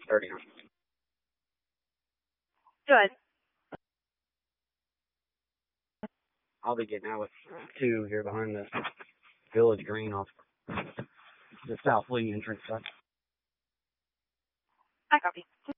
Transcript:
39. Good. I'll be getting out with 2 here behind the Village Green off the South Lee entrance side. I copy.